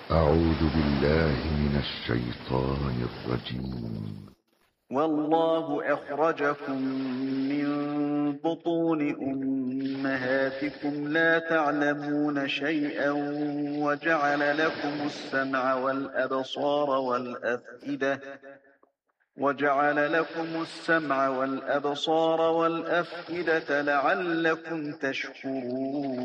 أعوذ بالله من الشيطان الرجيم. والله أخرجكم من بطون أمهاتكم لا تعلمون شيئا وجعل لكم السمع والأبصار والأفئدة لعلكم تشكرون.